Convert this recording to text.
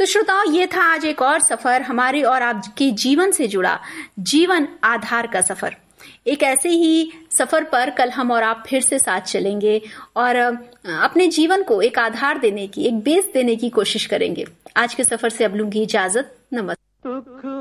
तो श्रोताओं, ये था आज एक और सफर, हमारे और आपके जीवन से जुड़ा जीवन आधार का सफर। एक ऐसे ही सफर पर कल हम और आप फिर से साथ चलेंगे और अपने जीवन को एक आधार देने की, एक बेस देने की कोशिश करेंगे। आज के सफर से अब लूंगी इजाजत। नमस्ते।